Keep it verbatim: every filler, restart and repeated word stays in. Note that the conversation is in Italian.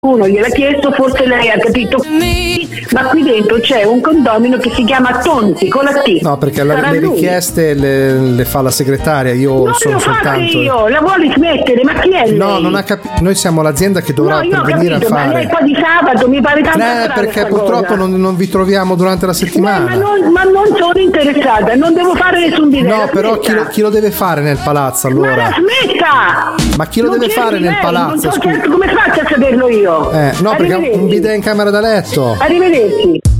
Uno gliel'ha chiesto, forse lei ha capito, ma qui dentro c'è un condomino che si chiama Tonti con la T. No, perché la, le lui. richieste le, le fa la segretaria, io non sono lo soltanto io, la vuole smettere, ma chi è lei? No, non ha capito. Noi siamo l'azienda che dovrà no, io pervenire ho capito, a fare. Ma lei qua di sabato mi pare tanto Eh, perché purtroppo non, non vi troviamo durante la settimana. Eh, ma, non, ma non sono interessata, non devo fare nessun video. No, però chi lo, chi lo deve fare nel palazzo allora? Ma la smetta! Ma chi lo non deve fare nel lei, palazzo? Non so certo come faccio a saperlo io. Eh, no, perché un bidet in camera da letto. Arrivederci.